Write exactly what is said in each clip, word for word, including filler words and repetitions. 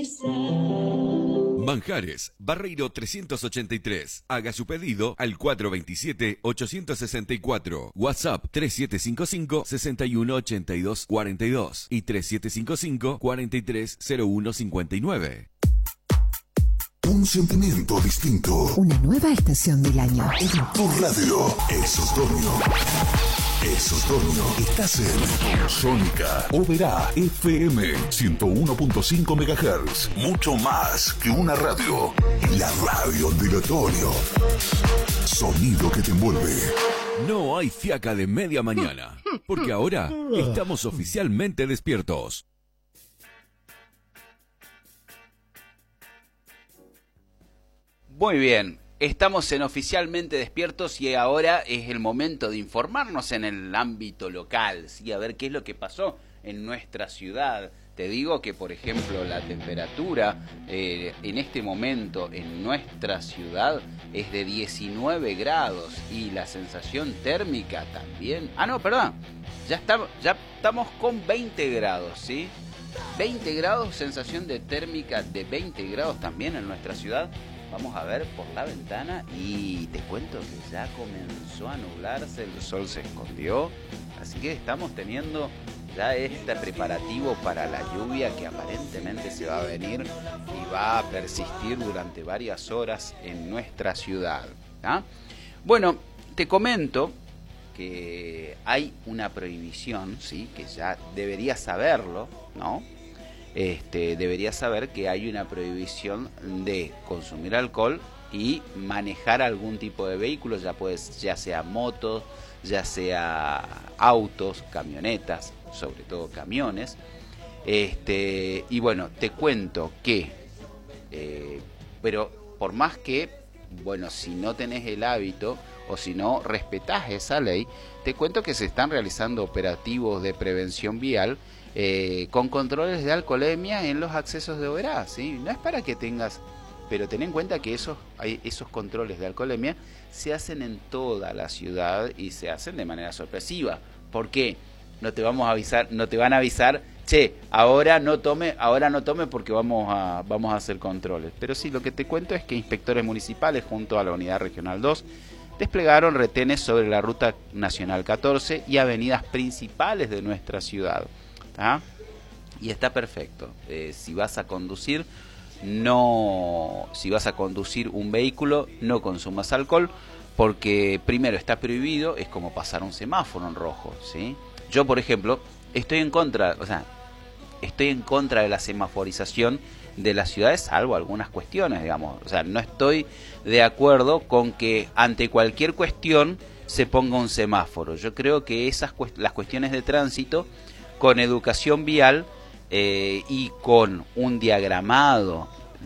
Manjares, Barreiro trescientos ochenta y tres. Haga su pedido al cuatro dos siete, ocho seis cuatro. WhatsApp tres siete cinco cinco, seis uno ocho dos cuatro dos y tres siete cinco cinco, cuatro tres cero uno cinco nueve. Un sentimiento distinto. Una nueva estación del año. En tu radio, Es Otoño. Es Otoño. Estás en Sónica Oberá F M ciento uno punto cinco megahertz. Mucho más que una radio. La radio del otoño. Sonido que te envuelve. No hay fiaca de media mañana, porque ahora estamos oficialmente despiertos. Muy bien, estamos en Oficialmente Despiertos y ahora es el momento de informarnos en el ámbito local, ¿sí? A ver qué es lo que pasó en nuestra ciudad. Te digo que, por ejemplo, la temperatura eh, en este momento en nuestra ciudad es de diecinueve grados y la sensación térmica también... Ah, no, perdón, ya, está, ya estamos con veinte grados, ¿sí? veinte grados, sensación de térmica de veinte grados también en nuestra ciudad. Vamos a ver por la ventana y te cuento que ya comenzó a nublarse, el sol se escondió, así que estamos teniendo ya este preparativo para la lluvia que aparentemente se va a venir y va a persistir durante varias horas en nuestra ciudad, ¿ah? Bueno, te comento que hay una prohibición, ¿sí? Que ya deberías saberlo, ¿no? Este, deberías saber que hay una prohibición de consumir alcohol y manejar algún tipo de vehículo, ya, pues, ya sea motos, ya sea autos, camionetas, sobre todo camiones. Este, y bueno, te cuento que, eh, pero por más que, bueno, si no tenés el hábito o si no respetás esa ley, te cuento que se están realizando operativos de prevención vial Eh, con controles de alcoholemia en los accesos de Oberá, ¿sí? No es para que tengas, pero ten en cuenta que esos, hay, esos controles de alcoholemia se hacen en toda la ciudad y se hacen de manera sorpresiva. ¿Por qué? No te vamos a avisar, no te van a avisar, che, ahora no tome, ahora no tome porque vamos a, vamos a hacer controles. Pero sí, lo que te cuento es que inspectores municipales junto a la Unidad Regional dos desplegaron retenes sobre la Ruta Nacional catorce y avenidas principales de nuestra ciudad. ¿Ah? Y está perfecto. Eh, si vas a conducir, no, si vas a conducir un vehículo, no consumas alcohol, porque primero está prohibido, es como pasar un semáforo en rojo, ¿sí? Yo, por ejemplo, estoy en contra, o sea, estoy en contra de la semaforización de las ciudades, salvo algunas cuestiones, digamos. O sea, no estoy de acuerdo con que ante cualquier cuestión se ponga un semáforo. Yo creo que esas las cuestiones de tránsito, con educación vial eh, y con un diagramado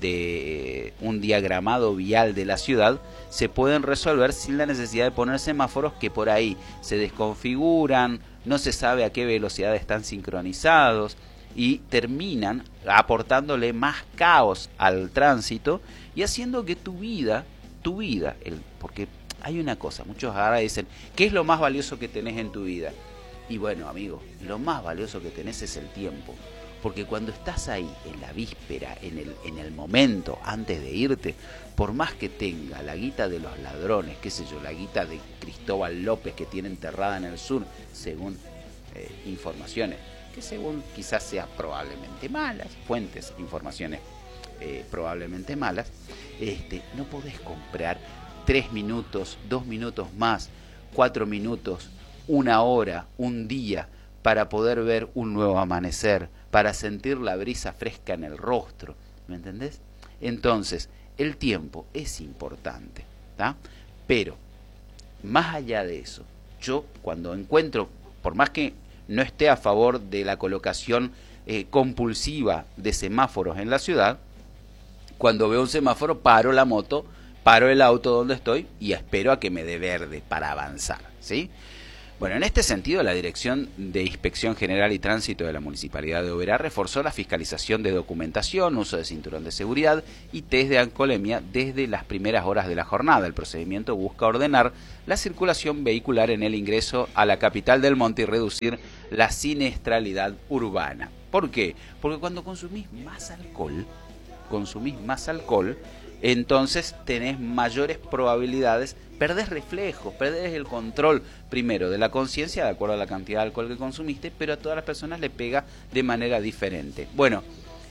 de un diagramado vial de la ciudad, se pueden resolver sin la necesidad de poner semáforos que por ahí se desconfiguran, no se sabe a qué velocidad están sincronizados y terminan aportándole más caos al tránsito y haciendo que tu vida, tu vida, el, porque hay una cosa, muchos ahora dicen, ¿qué es lo más valioso que tenés en tu vida? Y bueno, amigo, lo más valioso que tenés es el tiempo, porque cuando estás ahí, en la víspera, en el, en el momento, antes de irte, por más que tenga la guita de los ladrones, qué sé yo, la guita de Cristóbal López que tiene enterrada en el sur, según eh, informaciones, que según quizás sean probablemente malas, fuentes, informaciones eh, probablemente malas, este, no podés comprar tres minutos, dos minutos más, cuatro minutos, una hora, un día, para poder ver un nuevo amanecer, para sentir la brisa fresca en el rostro, ¿me entendés? Entonces, el tiempo es importante, ¿tá? Pero, más allá de eso, yo cuando encuentro, por más que no esté a favor de la colocación eh, compulsiva de semáforos en la ciudad, cuando veo un semáforo, paro la moto, paro el auto donde estoy y espero a que me dé verde para avanzar, ¿sí? Bueno, en este sentido, la Dirección de Inspección General y Tránsito de la Municipalidad de Oberá reforzó la fiscalización de documentación, uso de cinturón de seguridad y test de alcoholemia desde las primeras horas de la jornada. El procedimiento busca ordenar la circulación vehicular en el ingreso a la capital del Monte y reducir la siniestralidad urbana. ¿Por qué? Porque cuando consumís más alcohol, consumís más alcohol, entonces tenés mayores probabilidades, perdés reflejos, perdés el control primero de la conciencia de acuerdo a la cantidad de alcohol que consumiste, pero a todas las personas le pega de manera diferente. Bueno,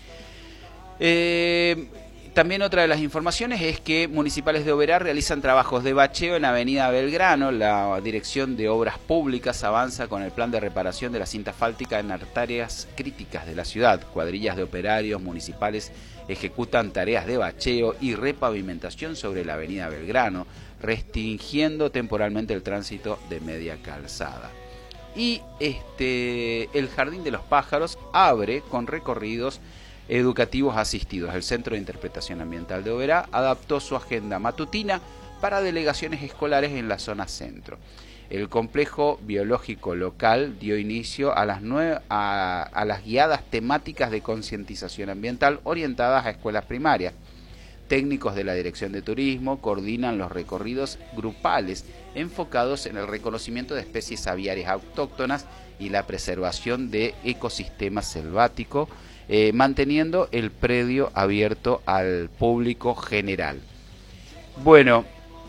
eh, también otra de las informaciones es que municipales de Oberá realizan trabajos de bacheo en Avenida Belgrano. La Dirección de Obras Públicas avanza con el plan de reparación de la cinta asfáltica en arterias críticas de la ciudad. Cuadrillas de operarios municipales ejecutan tareas de bacheo y repavimentación sobre la Avenida Belgrano, restringiendo temporalmente el tránsito de media calzada. Y este, el Jardín de los Pájaros abre con recorridos educativos asistidos. El Centro de Interpretación Ambiental de Oberá adaptó su agenda matutina para delegaciones escolares en la zona centro. El complejo biológico local dio inicio a las, nueve, a, a las guiadas temáticas de concientización ambiental orientadas a escuelas primarias. Técnicos de la Dirección de Turismo coordinan los recorridos grupales enfocados en el reconocimiento de especies aviarias autóctonas y la preservación de ecosistemas selváticos, eh, manteniendo el predio abierto al público general. Bueno,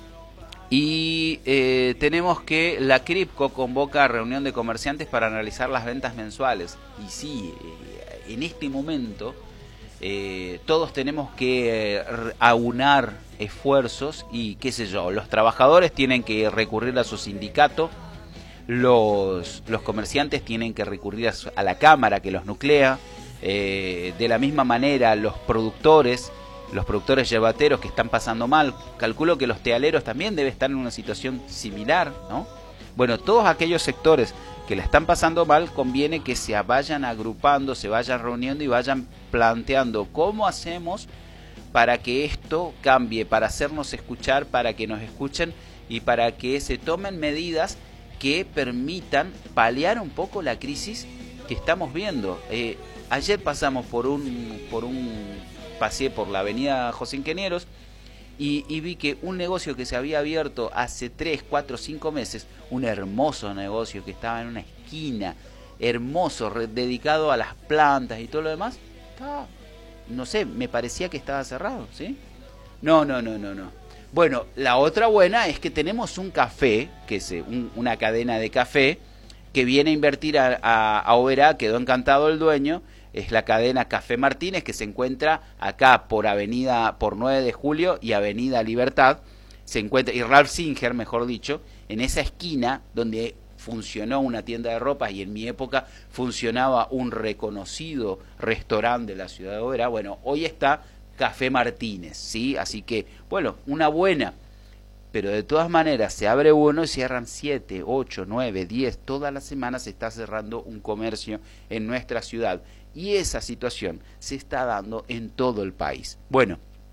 y eh, tenemos que la Cripco convoca a reunión de comerciantes para analizar las ventas mensuales. Y sí, eh, en este momento eh, todos tenemos que eh, aunar esfuerzos y qué sé yo, los trabajadores tienen que recurrir a su sindicato, los, los comerciantes tienen que recurrir a, su, a la cámara que los nuclea, eh, de la misma manera los productores, los productores yerbateros que están pasando mal, calculo que los tealeros también deben estar en una situación similar, ¿no? Bueno, todos aquellos sectores que la están pasando mal, conviene que se vayan agrupando, se vayan reuniendo y vayan planteando cómo hacemos para que esto cambie, para hacernos escuchar, para que nos escuchen y para que se tomen medidas que permitan paliar un poco la crisis que estamos viendo. Eh, ayer pasamos por un... por un pasé por la avenida José Ingenieros y, y vi que un negocio que se había abierto hace tres, cuatro, cinco meses, un hermoso negocio que estaba en una esquina, hermoso, re, dedicado a las plantas y todo lo demás, estaba, no sé, me parecía que estaba cerrado, ¿sí? No, no, no, no, no. Bueno, la otra buena es que tenemos un café, que es un, una cadena de café, que viene a invertir a, a, a Oberá, quedó encantado el dueño. Es la cadena Café Martínez, que se encuentra acá por avenida, por nueve de julio y avenida Libertad, se encuentra, y Ralph Singer, mejor dicho, en esa esquina donde funcionó una tienda de ropa y en mi época funcionaba un reconocido restaurante de la ciudad de Oberá. Bueno, hoy está Café Martínez, ¿sí? Así que, bueno, una buena, pero de todas maneras se abre uno y cierran siete, ocho, nueve, diez, todas las semanas se está cerrando un comercio en nuestra ciudad. Y esa situación se está dando en todo el país. Bueno,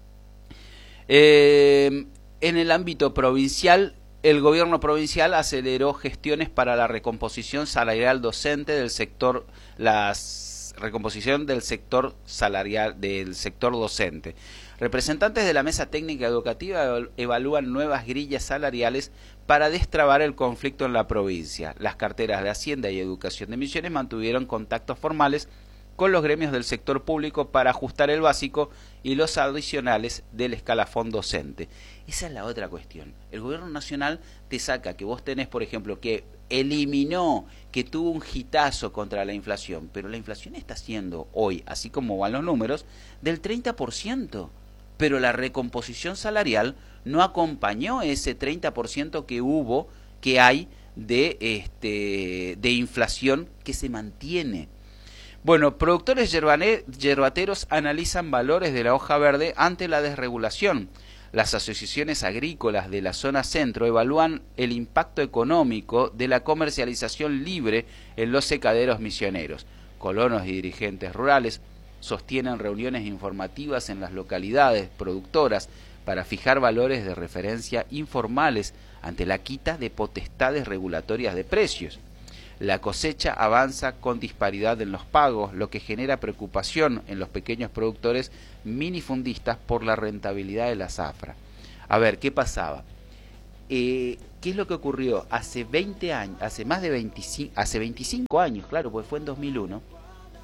eh, en el ámbito provincial, el gobierno provincial aceleró gestiones para la recomposición salarial docente del sector, la recomposición del sector salarial del sector docente. Representantes de la Mesa Técnica Educativa evalúan nuevas grillas salariales para destrabar el conflicto en la provincia. Las carteras de Hacienda y Educación de Misiones mantuvieron contactos formales con los gremios del sector público para ajustar el básico y los adicionales del escalafón docente. Esa es la otra cuestión. El gobierno nacional te saca que vos tenés, por ejemplo, que eliminó, que tuvo un hitazo contra la inflación, pero la inflación está siendo hoy, así como van los números, del treinta por ciento. Pero la recomposición salarial no acompañó ese treinta por ciento que hubo, que hay de, este, de inflación que se mantiene. Bueno, productores yerbateros analizan valores de la hoja verde ante la desregulación. Las asociaciones agrícolas de la zona centro evalúan el impacto económico de la comercialización libre en los secaderos misioneros. Colonos y dirigentes rurales sostienen reuniones informativas en las localidades productoras para fijar valores de referencia informales ante la quita de potestades regulatorias de precios. La cosecha avanza con disparidad en los pagos, lo que genera preocupación en los pequeños productores minifundistas por la rentabilidad de la zafra. A ver, ¿qué pasaba? Eh, ¿Qué es lo que ocurrió? Hace veinte años, hace más de veinticinco, hace veinticinco años, claro, pues fue en dos mil uno,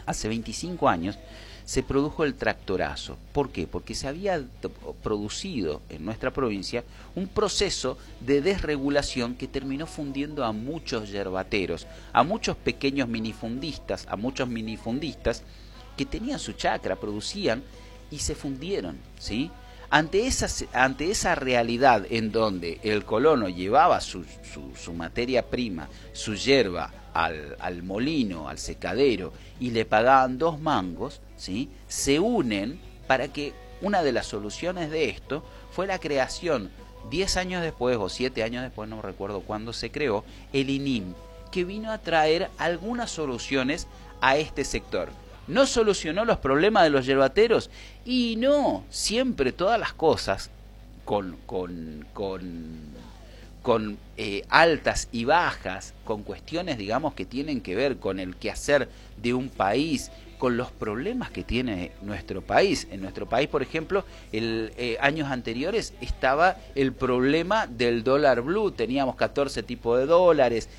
hace veinticinco años, se produjo el tractorazo. ¿Por qué? Porque se había producido en nuestra provincia un proceso de desregulación que terminó fundiendo a muchos yerbateros, a muchos pequeños minifundistas, a muchos minifundistas que tenían su chacra, producían y se fundieron, ¿sí? Ante esa, ante esa realidad en donde el colono llevaba su, su, su materia prima, su yerba, al, al molino, al secadero, y le pagaban dos mangos, ¿sí? Se unen para que una de las soluciones de esto fue la creación, diez años después o siete años después, no recuerdo cuándo se creó, el I N I M, que vino a traer algunas soluciones a este sector. ¿No solucionó los problemas de los yerbateros? Y no, siempre todas las cosas con, con, con, con eh, altas y bajas, con cuestiones, digamos, que tienen que ver con el quehacer de un país, con los problemas que tiene nuestro país. En nuestro país, por ejemplo, el eh, años anteriores estaba el problema del dólar blue, teníamos catorce tipos de dólares,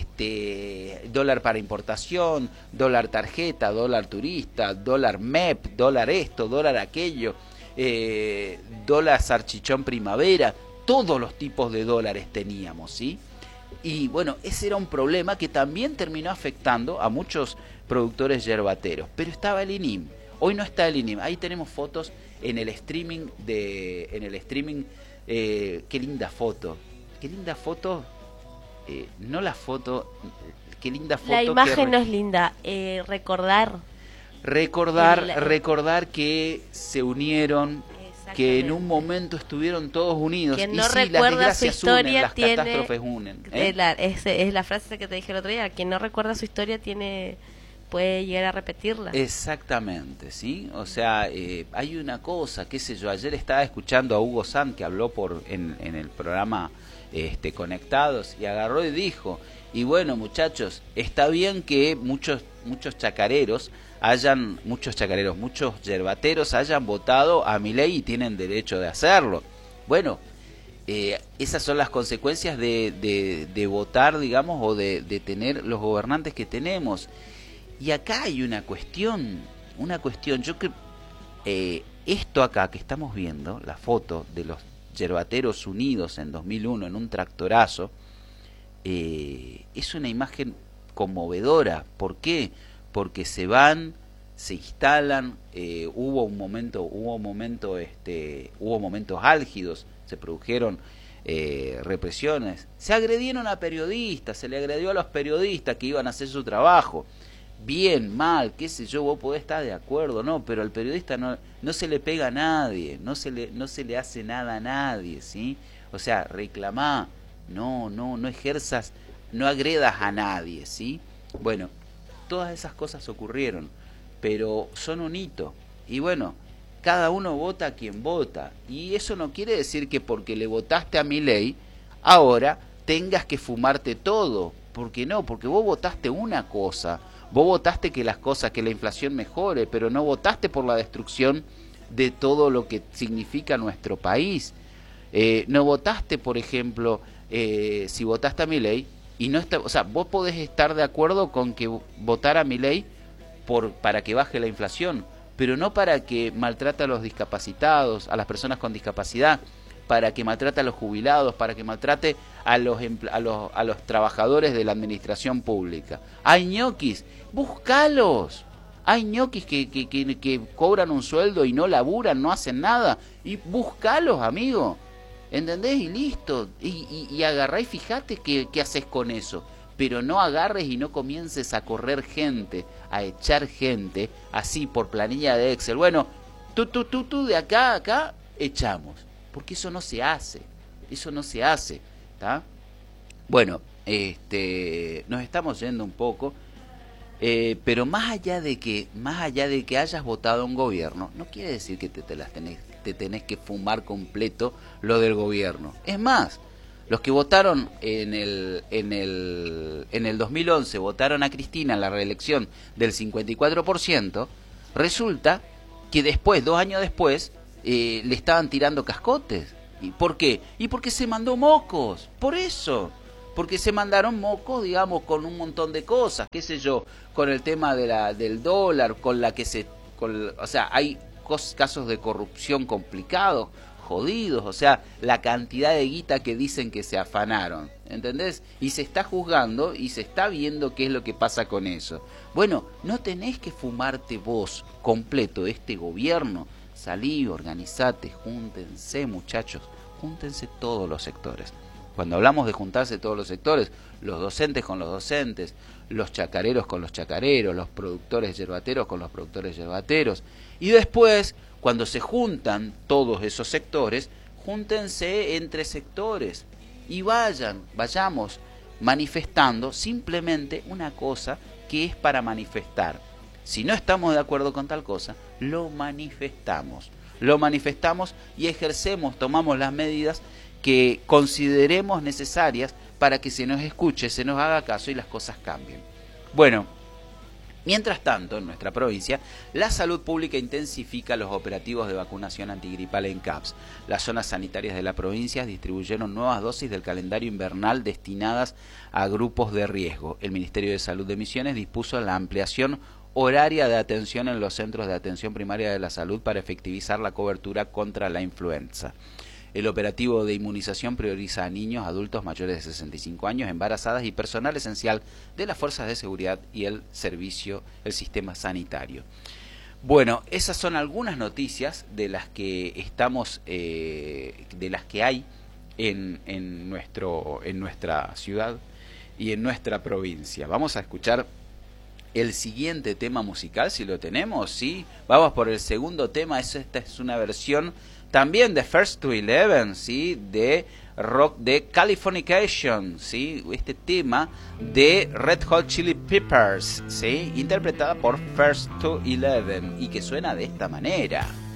este dólar para importación, dólar tarjeta, dólar turista, dólar M E P, dólar esto, dólar aquello, eh, dólar salchichón primavera, todos los tipos de dólares teníamos, ¿sí? Y bueno, ese era un problema que también terminó afectando a muchos productores yerbateros, pero estaba el I N I M. Hoy no está el I N I M. Ahí tenemos fotos en el streaming de, en el streaming. Eh, qué linda foto, qué linda foto. Eh, no la foto, qué linda foto. La imagen que no es linda. Eh, recordar. Recordar, el, recordar que se unieron, que en un momento estuvieron todos unidos. Quien y no sí, recuerda las su desgracias historia unen, las tiene, catástrofes unen. ¿eh? Es, la, es, es la frase que te dije el otro día. Quien no recuerda su historia tiene puede llegar a repetirla. Exactamente, ¿sí? O sea, eh, hay una cosa, qué sé yo, ayer estaba escuchando a Hugo Sanz, que habló por en, en el programa este, Conectados, y agarró y dijo, y bueno, muchachos, está bien que muchos muchos chacareros hayan, muchos chacareros, muchos yerbateros hayan votado a Milei y tienen derecho de hacerlo. Bueno, eh, esas son las consecuencias de, de, de votar, digamos, o de, de tener los gobernantes que tenemos. Y acá hay una cuestión, una cuestión, yo creo, eh, esto acá que estamos viendo, la foto de los yerbateros unidos en dos mil uno en un tractorazo, eh, es una imagen conmovedora. ¿Por qué? Porque se van, se instalan, eh, hubo un momento, hubo un momento, este, hubo momentos álgidos, se produjeron eh, represiones, se agredieron a periodistas, se le agredió a los periodistas que iban a hacer su trabajo. Bien, mal, qué sé yo, vos podés estar de acuerdo, no, pero al periodista no, no se le pega a nadie, no se le, no se le hace nada a nadie, ¿sí? O sea, reclamá, no, no, no ejerzas, no agredas a nadie, ¿sí? Bueno, todas esas cosas ocurrieron, pero son un hito, y bueno, cada uno vota a quien vota, y eso no quiere decir que porque le votaste a Milei, ahora tengas que fumarte todo, porque no, porque vos votaste una cosa. Vos votaste que las cosas, que la inflación mejore, pero no votaste por la destrucción de todo lo que significa nuestro país. Eh, no votaste, por ejemplo, eh, si votaste a Milei, y no está, o sea, vos podés estar de acuerdo con que votar a Milei por, para que baje la inflación, pero no para que maltrate a los discapacitados, a las personas con discapacidad, para que maltrate a los jubilados, para que maltrate a los, a los, a los trabajadores de la administración pública. Hay ñoquis, búscalos. Hay ñoquis que, que, que, que cobran un sueldo y no laburan, no hacen nada. Y búscalos, amigo. ¿Entendés? Y listo. Y, y, y agarrá y fíjate qué, qué haces con eso. Pero no agarres y no comiences a correr gente, a echar gente, así por planilla de Excel. Bueno, tú, tú, tú, tú, de acá a acá, echamos. Porque eso no se hace, eso no se hace, ¿tá? Bueno, este, nos estamos yendo un poco, eh, pero más allá de que, más allá de que hayas votado un gobierno, no quiere decir que te, te las tenés, te tenés que fumar completo lo del gobierno. Es más, los que votaron en el, en el, en el dos mil once, votaron a Cristina en la reelección del cincuenta y cuatro por ciento, resulta que después, dos años después, Eh, le estaban tirando cascotes. ¿Y por qué? Y porque se mandó mocos, por eso, porque se mandaron mocos, digamos, con un montón de cosas, qué sé yo, con el tema de la, del dólar, con la que se... Con, o sea, hay cos, casos de corrupción complicados, jodidos, o sea, la cantidad de guita que dicen que se afanaron, ¿entendés? Y se está juzgando y se está viendo qué es lo que pasa con eso. Bueno, no tenés que fumarte vos completo de este gobierno. Salí, organizate, júntense, muchachos, júntense todos los sectores. Cuando hablamos de juntarse todos los sectores, los docentes con los docentes, los chacareros con los chacareros, los productores yerbateros con los productores yerbateros, y después, cuando se juntan todos esos sectores, júntense entre sectores y vayan, vayamos manifestando simplemente una cosa que es para manifestar. Si no estamos de acuerdo con tal cosa, lo manifestamos. Lo manifestamos y ejercemos, tomamos las medidas que consideremos necesarias para que se nos escuche, se nos haga caso y las cosas cambien. Bueno, mientras tanto, en nuestra provincia, la salud pública intensifica los operativos de vacunación antigripal en C A P S. Las zonas sanitarias de la provincia distribuyeron nuevas dosis del calendario invernal destinadas a grupos de riesgo. El Ministerio de Salud de Misiones dispuso la ampliación horaria de atención en los centros de atención primaria de la salud para efectivizar la cobertura contra la influenza. El operativo de inmunización prioriza a niños, adultos mayores de sesenta y cinco años, embarazadas y personal esencial de las fuerzas de seguridad y el servicio, el sistema sanitario. Bueno, esas son algunas noticias de las que estamos, eh, de las que hay en, en, nuestro, en nuestra ciudad y en nuestra provincia. Vamos a escuchar el siguiente tema musical, si lo tenemos, ¿sí? Vamos por el segundo tema. Esta es una versión también de First to Eleven, ¿sí? De rock de Californication, ¿sí? Este tema de Red Hot Chili Peppers, ¿sí? Interpretada por First to Eleven y que suena de esta manera.